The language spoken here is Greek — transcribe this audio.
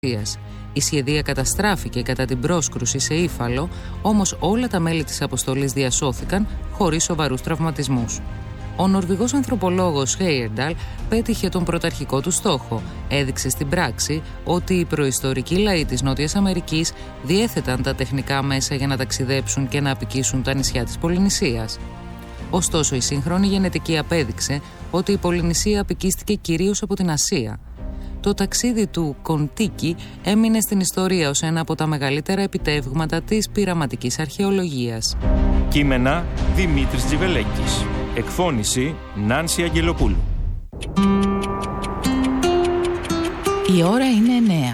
Η σχεδία καταστράφηκε κατά την πρόσκρουση σε Ήφαλο, όμως όλα τα μέλη της αποστολής διασώθηκαν χωρίς σοβαρούς τραυματισμούς. Ο Νορβηγός ανθρωπολόγος Χέιερνταλ πέτυχε τον πρωταρχικό του στόχο. Έδειξε στην πράξη ότι οι προϊστορικοί λαοί της Νότιας Αμερικής διέθεταν τα τεχνικά μέσα για να ταξιδέψουν και να απικήσουν τα νησιά της Πολυνησίας. Ωστόσο, η σύγχρονη γενετική απέδειξε ότι η Πολυνησία απικίστηκε κυρίως από την Ασία. Το ταξίδι του Κοντίκι έμεινε στην ιστορία ως ένα από τα μεγαλύτερα επιτεύγματα της πειραματικής αρχαιολογίας. Κείμενα Δημήτρης Τζιβελέκης. Εκφώνηση Νάνση Αγγελοπούλου. Η ώρα είναι 9.